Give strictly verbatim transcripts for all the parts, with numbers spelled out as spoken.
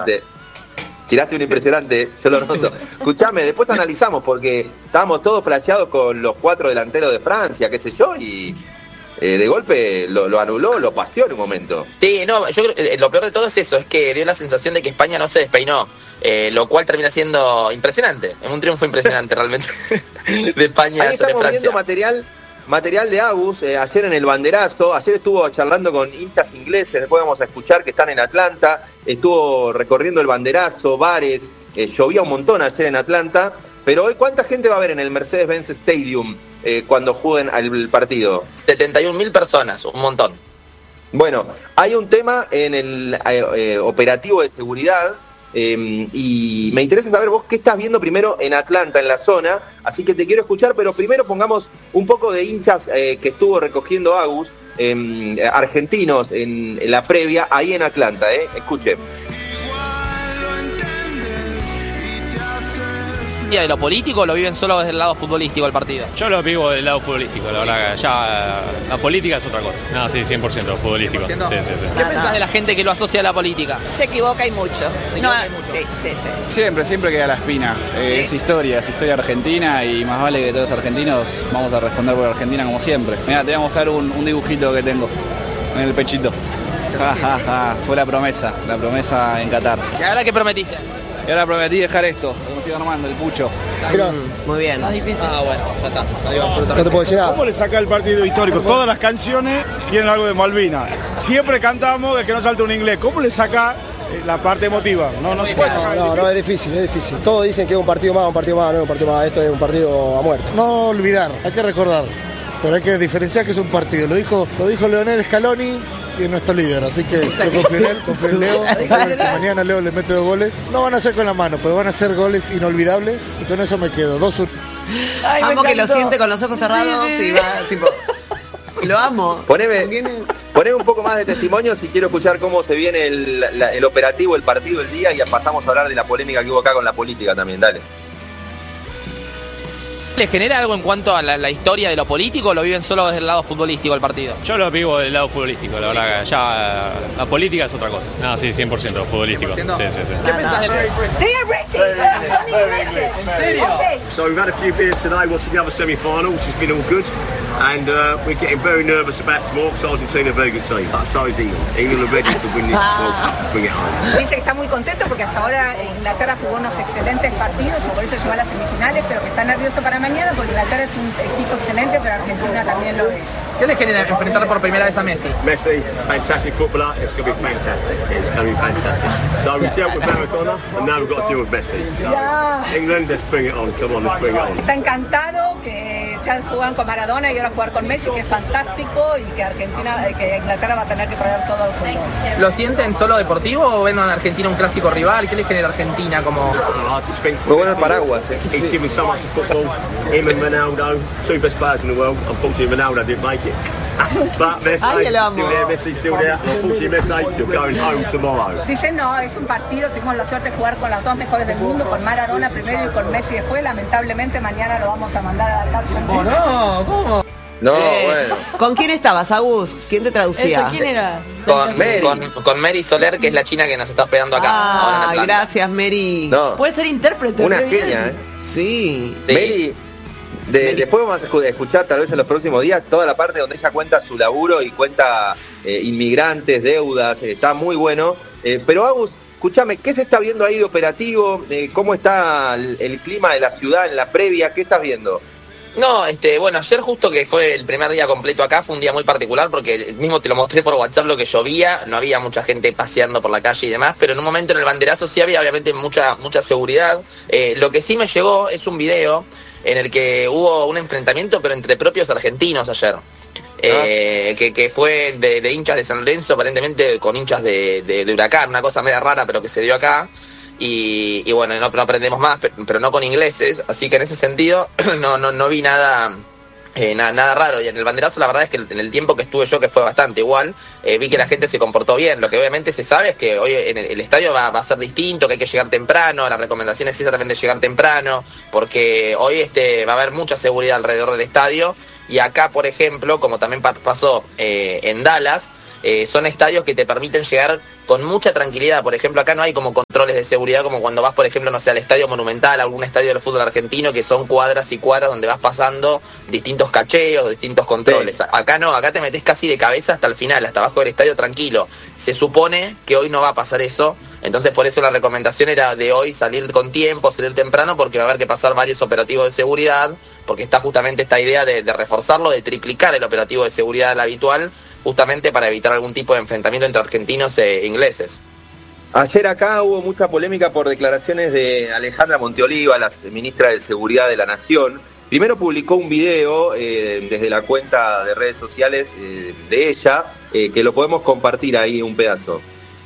impresionante. Tiraste un impresionante, yo lo noto. Escuchame, después analizamos porque estábamos todos flasheados con los cuatro delanteros de Francia, qué sé yo, y eh, de golpe lo, lo anuló, lo paseó en un momento. Sí, no, yo creo que lo peor de todo es eso, es que dio la sensación de que España no se despeinó, eh, lo cual termina siendo impresionante, es un triunfo impresionante realmente de España Ahí sobre estamos Francia. viendo material, material de Agus, eh, ayer en el banderazo, ayer estuvo charlando con hinchas ingleses, después vamos a escuchar que están en Atlanta, estuvo recorriendo el banderazo, bares, eh, llovía un montón ayer en Atlanta, pero hoy ¿cuánta gente va a haber en el Mercedes-Benz Stadium eh, cuando jueguen el partido? setenta y un mil personas, un montón. Bueno, hay un tema en el eh, eh, operativo de seguridad. Eh, y me interesa saber vos qué estás viendo primero en Atlanta, en la zona, así que te quiero escuchar, pero primero pongamos un poco de hinchas eh, que estuvo recogiendo Agus, eh, argentinos en, en la previa, ahí en Atlanta, eh. Escuche. ¿De lo político o lo viven solo desde el lado futbolístico el partido? Yo lo vivo del lado futbolístico, la verdad, ya la política es otra cosa. No, sí, cien por ciento futbolístico. cien por ciento. Sí, sí, sí. ¿Qué ah, pensás de la gente que lo asocia a la política? Se equivoca y mucho. Se no, equivoca y mucho. Sí, sí, sí. Siempre, siempre queda la espina. Eh, sí. Es historia, es historia argentina y más vale que todos los argentinos vamos a responder por Argentina como siempre. Mira, te voy a mostrar un, un dibujito que tengo en el pechito. Ja, ja, ja. Fue la promesa, la promesa en Qatar. ¿Y ahora qué prometiste? Y ahora prometí dejar esto, como estoy armando, el pucho. Pero, muy bien. Ah, bueno, ya está. No digo absolutamente. No te puedo decir nada. ¿Cómo le saca el partido histórico? Todas las canciones tienen algo de Malvinas. Siempre cantamos de que no salte un inglés. ¿Cómo le saca la parte emotiva? No, no se puede sacar. No, no, es difícil, es difícil. Todos dicen que es un partido más, un partido más, no es un partido más. Esto es un partido a muerte. No olvidar, hay que recordar. Pero hay que diferenciar que es un partido. Lo dijo, lo dijo Leonel Scaloni, y es nuestro líder, así que yo confío en él, confío en Leo, confío en que mañana Leo le mete dos goles. No van a ser con la mano, pero van a ser goles inolvidables y con eso me quedo. Dos uno. Amo que lo siente con los ojos cerrados sí, sí. Y va, tipo, lo amo. Poneme, poneme un poco más de testimonios y quiero escuchar cómo se viene el, la, el operativo, el partido, el día y pasamos a hablar de la polémica que hubo acá con la política también, dale. ¿Les genera algo en cuanto a la, la historia de lo político o lo viven solo desde el lado futbolístico el partido? Yo lo vivo del lado futbolístico, la verdad, ya la política es otra cosa. No, sí, cien por ciento futbolístico. cien por ciento. Sí, sí, sí. ¿Qué pensás del ¿En serio? So we've had a few beers today watching the other semi-final, which has been all good. And uh, we're getting very nervous about tomorrow because Argentina are a very good team. But so is England. England are ready to win this World Cup and bring it home. Dice que está muy contento porque hasta ahora Inglaterra jugó unos excelentes partidos y por eso llegó a las semifinales, pero que está nervioso para mañana porque Inglaterra es un equipo excelente, pero Argentina también lo es. ¿Qué le genera enfrentar por primera vez a Messi? Messi, fantastic footballer. It's going to be fantastic. It's going to be fantastic. So we've dealt with Maradona and now we've got to deal with Messi. So yeah. England, let's bring it on. Come on, let's bring it on. Está encantado que ya juegan con Maradona y ahora jugar con Messi, que es fantástico y que Argentina, que Inglaterra va a tener que traer todo el juego. ¿Lo sienten solo deportivo o ven a Argentina un clásico rival? ¿Qué le genera a Argentina como...? Muy buenos paraguas, eh. He's given so much to football. Him and Ronaldo, two best players in the world. Unfortunately, Ronaldo didn't make it. But Messi, still there, Messi's still there. Unfortunately, Messi, you're going home tomorrow. Dicen, no, es un partido, tuvimos la suerte de jugar con las dos mejores del mundo, con Maradona primero y con Messi después. Lamentablemente, mañana lo vamos a mandar a la cárcel. Oh, no, ¿cómo? No, eh, bueno. ¿Con quién estabas, Agus? ¿Quién te traducía? ¿Eso quién era? Con Mary. Con, con Mary Soler, que es la china que nos está hospedando acá. Ah, gracias, Mary. No. Puede ser intérprete. Una genia, ¿eh? Sí. sí. Mary, de, Mary. Después vamos a escuchar tal vez en los próximos días toda la parte donde ella cuenta su laburo y cuenta eh, inmigrantes, deudas, eh, está muy bueno. Eh, pero Agus, escúchame, ¿qué se está viendo ahí de operativo? Eh, ¿Cómo está el, el clima de la ciudad en la previa? ¿Qué estás viendo? No, este, bueno, ayer justo que fue el primer día completo acá, fue un día muy particular porque mismo te lo mostré por WhatsApp lo que llovía, no había mucha gente paseando por la calle y demás, pero en un momento en el banderazo sí había obviamente mucha, mucha seguridad. Eh, lo que sí me llegó es un video en el que hubo un enfrentamiento pero entre propios argentinos ayer. Eh, que, que fue de, de hinchas de San Lorenzo, aparentemente con hinchas de, de, de Huracán, una cosa media rara pero que se dio acá. Y, y bueno, no, no aprendemos más, pero, pero no con ingleses, así que en ese sentido no, no, no vi nada, eh, nada nada raro. Y en el banderazo la verdad es que en el tiempo que estuve yo, que fue bastante igual, eh, vi que la gente se comportó bien. Lo que obviamente se sabe es que hoy en el, el estadio va, va a ser distinto, que hay que llegar temprano, la recomendación es exactamente llegar temprano, porque hoy este va a haber mucha seguridad alrededor del estadio. Y acá, por ejemplo, como también pasó eh, en Dallas, eh, son estadios que te permiten llegar con mucha tranquilidad. Por ejemplo, acá no hay como controles de seguridad como cuando vas, por ejemplo, no sé, al Estadio Monumental, a algún estadio del fútbol argentino, que son cuadras y cuadras donde vas pasando distintos cacheos, distintos controles. Sí. Acá no, acá te metés casi de cabeza hasta el final, hasta abajo del estadio tranquilo. Se supone que hoy no va a pasar eso, entonces por eso la recomendación era de hoy salir con tiempo, salir temprano, porque va a haber que pasar varios operativos de seguridad, porque está justamente esta idea de, de reforzarlo, de triplicar el operativo de seguridad al habitual, justamente para evitar algún tipo de enfrentamiento entre argentinos e ingleses. Ayer acá hubo mucha polémica por declaraciones de Alejandra Monteoliva, la ministra de Seguridad de la Nación. Primero publicó un video eh, desde la cuenta de redes sociales eh, de ella, eh, que lo podemos compartir ahí un pedazo.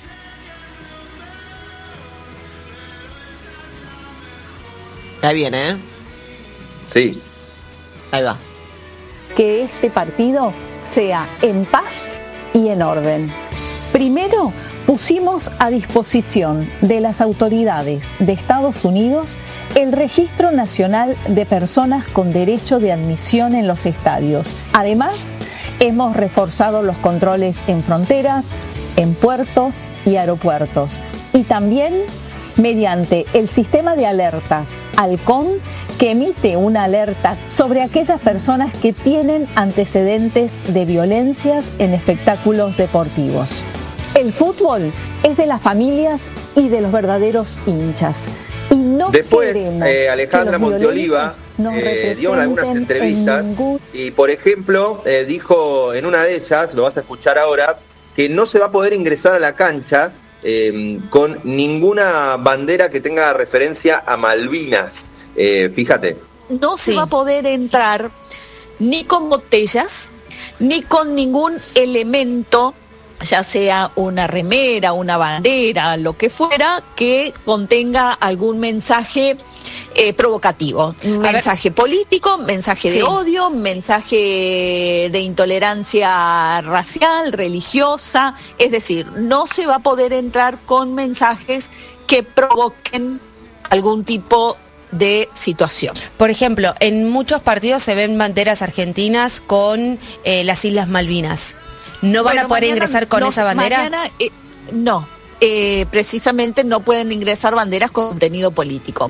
Ahí viene, ¿eh? Sí. Ahí va. Que este partido sea en paz y en orden. Primero, pusimos a disposición de las autoridades de Estados Unidos el Registro Nacional de Personas con Derecho de Admisión en los estadios. Además, hemos reforzado los controles en fronteras, en puertos y aeropuertos. Y también mediante el sistema de alertas Halcón, que emite una alerta sobre aquellas personas que tienen antecedentes de violencias en espectáculos deportivos. El fútbol es de las familias y de los verdaderos hinchas. Y no Después, eh, Alejandra Monteoliva eh, dio algunas entrevistas en ningún... y, por ejemplo, eh, dijo en una de ellas, lo vas a escuchar ahora, que no se va a poder ingresar a la cancha eh, con ninguna bandera que tenga referencia a Malvinas. Eh, fíjate. No se sí. va a poder entrar ni con botellas, ni con ningún elemento, ya sea una remera, una bandera, lo que fuera, que contenga algún mensaje eh, provocativo. Un a mensaje ver. político, mensaje sí. de odio, mensaje de intolerancia racial, religiosa. Es decir, no se va a poder entrar con mensajes que provoquen algún tipo de situación. Por ejemplo, en muchos partidos se ven banderas argentinas con eh, las Islas Malvinas. ¿No van bueno, a poder mañana, ingresar con no, esa bandera? Mañana, eh, no, eh, precisamente no pueden ingresar banderas con contenido político.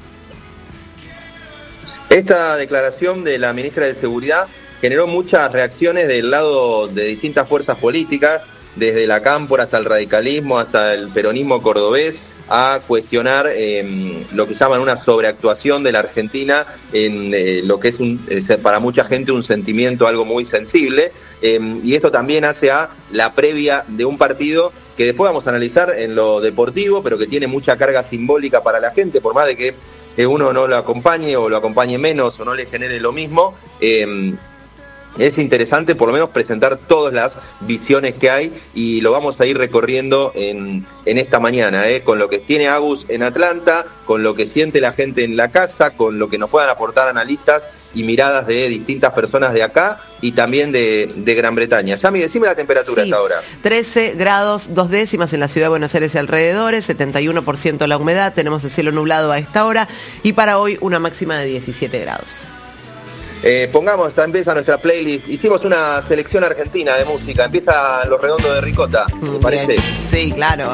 Esta declaración de la ministra de Seguridad generó muchas reacciones del lado de distintas fuerzas políticas, desde la cámpora hasta el radicalismo, hasta el peronismo cordobés, a cuestionar eh, lo que llaman una sobreactuación de la Argentina en eh, lo que es un, eh, para mucha gente un sentimiento, algo muy sensible, eh, y esto también hace a la previa de un partido que después vamos a analizar en lo deportivo, pero que tiene mucha carga simbólica para la gente, por más de que eh, uno no lo acompañe o lo acompañe menos o no le genere lo mismo. eh, Es interesante por lo menos presentar todas las visiones que hay y lo vamos a ir recorriendo en, en esta mañana, ¿eh? Con lo que tiene Agus en Atlanta, con lo que siente la gente en la casa, con lo que nos puedan aportar analistas y miradas de distintas personas de acá y también de, de Gran Bretaña. Yami, decime la temperatura sí, hasta ahora. trece grados, dos décimas en la ciudad de Buenos Aires y alrededores, setenta y uno por ciento la humedad, tenemos el cielo nublado a esta hora y para hoy una máxima de diecisiete grados. Eh, pongamos, empieza nuestra playlist. Hicimos una selección argentina de música. Empieza Los Redondos de Ricota, ¿te parece? Bien. Sí, claro.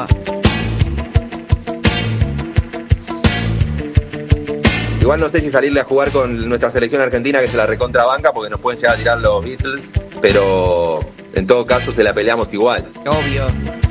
Igual no sé si salirle a jugar con nuestra selección argentina, que se la recontrabanca, porque nos pueden llegar a tirar los Beatles, pero en todo caso se la peleamos igual. Obvio.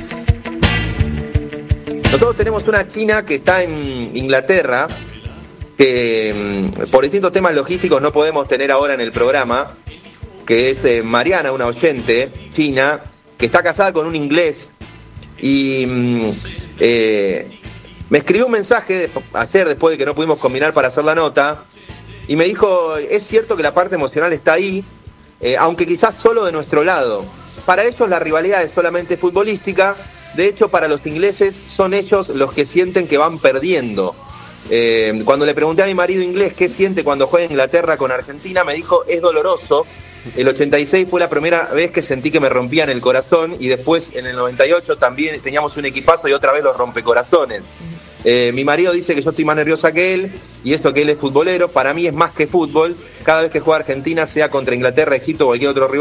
Nosotros tenemos una china que está en Inglaterra, que por distintos temas logísticos no podemos tener ahora en el programa, que es eh, Mariana, una oyente china, que está casada con un inglés, y eh, me escribió un mensaje de, ayer después de que no pudimos combinar para hacer la nota, y me dijo, es cierto que la parte emocional está ahí, eh, aunque quizás solo de nuestro lado. Para ellos la rivalidad es solamente futbolística, de hecho para los ingleses son ellos los que sienten que van perdiendo. Eh, cuando le pregunté a mi marido inglés qué siente cuando juega Inglaterra con Argentina, me dijo, es doloroso. El ochenta y seis fue la primera vez que sentí que me rompían el corazón y después en el noventa y ocho también teníamos un equipazo y otra vez los rompecorazones. Eh, mi marido dice que yo estoy más nerviosa que él y eso que él es futbolero, para mí es más que fútbol. Cada vez que juega Argentina, sea contra Inglaterra, Egipto o cualquier otro rival,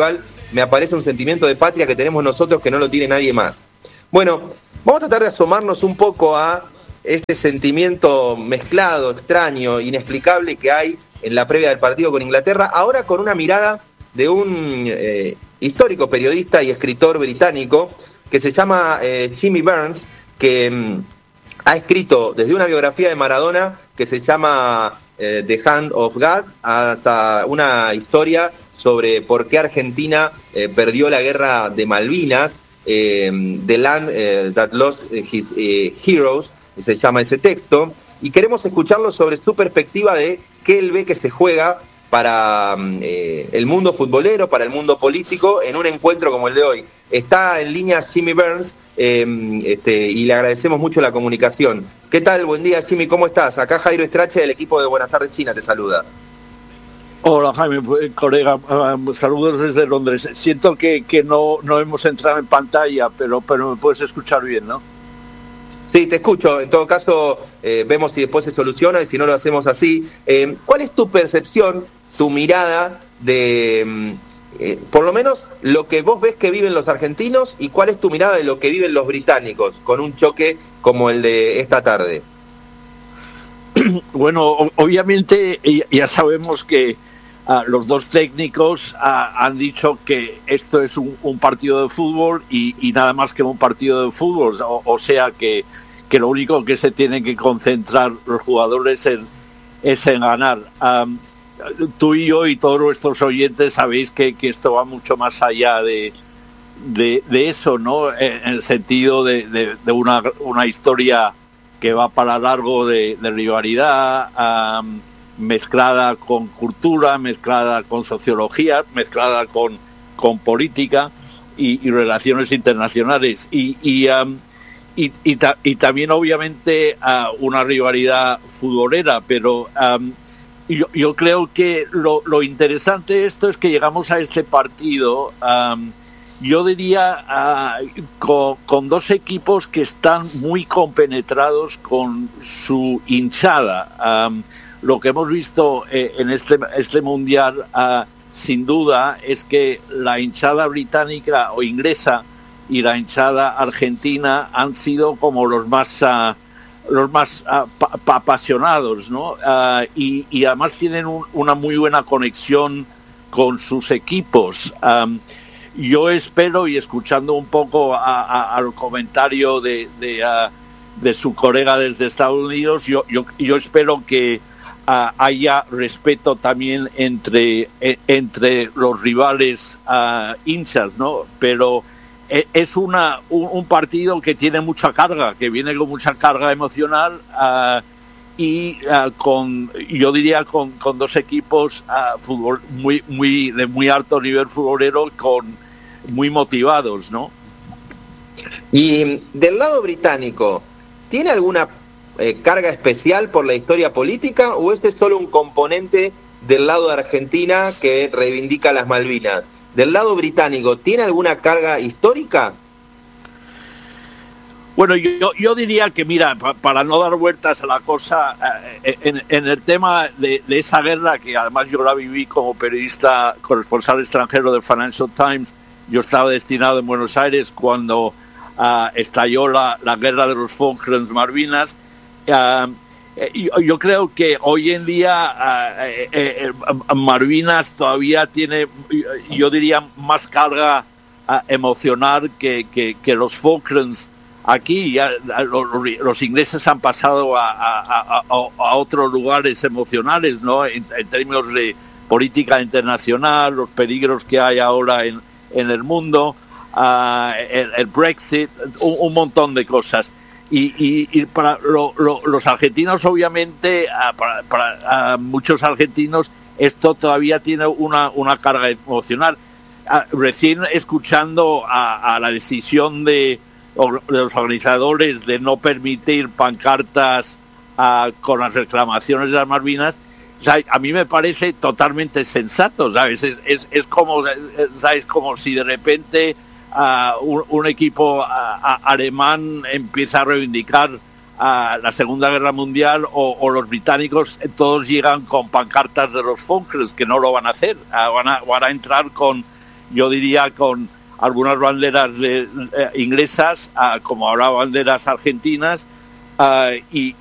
me aparece un sentimiento de patria que tenemos nosotros que no lo tiene nadie más. Bueno, vamos a tratar de asomarnos un poco a este sentimiento mezclado, extraño, inexplicable que hay en la previa del partido con Inglaterra, ahora con una mirada de un eh, histórico periodista y escritor británico que se llama eh, Jimmy Burns, que mm, ha escrito desde una biografía de Maradona que se llama eh, The Hand of God hasta una historia sobre por qué Argentina eh, perdió la guerra de Malvinas, eh, The Land eh, That Lost His eh, Heroes, se llama ese texto, y queremos escucharlo sobre su perspectiva de qué él ve que se juega para eh, el mundo futbolero, para el mundo político, en un encuentro como el de hoy. Está en línea Jimmy Burns, eh, este, y le agradecemos mucho la comunicación. ¿Qué tal? Buen día, Jimmy, ¿cómo estás? Acá Jairo Estrache del equipo de Buenas Tardes China te saluda. Hola Jaime, colega, um, saludos desde Londres. Siento que, que no, no hemos entrado en pantalla, pero, pero me puedes escuchar bien, ¿no? Sí, te escucho. En todo caso, eh, vemos si después se soluciona y si no lo hacemos así. Eh, ¿Cuál es tu percepción, tu mirada de, eh, por lo menos, lo que vos ves que viven los argentinos y cuál es tu mirada de lo que viven los británicos con un choque como el de esta tarde? Bueno, obviamente ya sabemos que uh, los dos técnicos uh, han dicho que esto es un, un partido de fútbol y, y nada más que un partido de fútbol, o, o sea que, que lo único que se tienen que concentrar los jugadores en, es en ganar. Um, tú y yo y todos nuestros oyentes sabéis que, que esto va mucho más allá de, de, de eso, ¿no? En, en el sentido de, de, de una, una historia que va para largo de, de rivalidad, um, mezclada con cultura, mezclada con sociología, mezclada con, con política y, y relaciones internacionales. Y, y, um, y, y, ta, y también obviamente uh, una rivalidad futbolera, pero um, yo, yo creo que lo, lo interesante de esto es que llegamos a este partido um, yo diría uh, con, con dos equipos que están muy compenetrados con su hinchada. Um, lo que hemos visto eh, en este, este mundial, uh, sin duda, es que la hinchada británica o inglesa y la hinchada argentina han sido como los más uh, los más uh, pa- pa- apasionados, ¿no? Uh, y, y además tienen un, una muy buena conexión con sus equipos. Um, Yo espero, y escuchando un poco a, a, al comentario de, de, uh, de su colega desde Estados Unidos, yo, yo, yo espero que uh, haya respeto también entre, eh, entre los rivales uh, hinchas, ¿no? Pero eh, es una, un, un partido que tiene mucha carga, que viene con mucha carga emocional uh, y uh, con, yo diría, con, con dos equipos uh, fútbol muy, muy, de muy alto nivel futbolero, con muy motivados, ¿no? Y del lado británico, ¿tiene alguna eh, carga especial por la historia política o este es solo un componente del lado de Argentina que reivindica las Malvinas? Del lado británico, ¿tiene alguna carga histórica? Bueno, yo, yo diría que, mira, pa, para no dar vueltas a la cosa, eh, en, en el tema de, de esa guerra, que además yo la viví como periodista corresponsal extranjero del Financial Times. Yo estaba destinado en Buenos Aires cuando uh, estalló la, la guerra de los Falklands Malvinas. Uh, yo, yo creo que hoy en día uh, eh, eh, Malvinas todavía tiene, yo diría, más carga uh, emocional que, que, que los Falklands. Aquí ya los, los ingleses han pasado a, a, a, a otros lugares emocionales, ¿no? En, en términos de política internacional, los peligros que hay ahora en en el mundo, uh, el, el Brexit, un, un montón de cosas. Y, y, y para lo, lo, los argentinos, obviamente, uh, para, para uh, muchos argentinos, esto todavía tiene una, una carga emocional. Uh, recién escuchando a, a la decisión de, de los organizadores de no permitir pancartas uh, con las reclamaciones de las Malvinas, o sea, a mí me parece totalmente sensato, ¿sabes? Es, es, es como, ¿sabes? Como si de repente uh, un, un equipo uh, alemán empieza a reivindicar uh, la Segunda Guerra Mundial o, o los británicos todos llegan con pancartas de los Falklands, que no lo van a hacer, uh, van, a, van a entrar con, yo diría con algunas banderas de, eh, inglesas, uh, como habrá banderas argentinas, uh, y,